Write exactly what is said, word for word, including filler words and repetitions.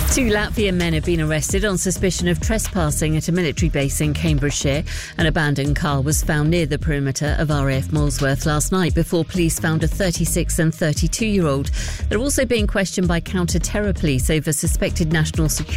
Two Latvian men have been arrested on suspicion of trespassing at a military base in Cambridgeshire. An abandoned car was found near the perimeter of R A F Molesworth last night before police found a thirty-six and thirty-two-year-old. They're also being questioned by counter-terror police over suspected national security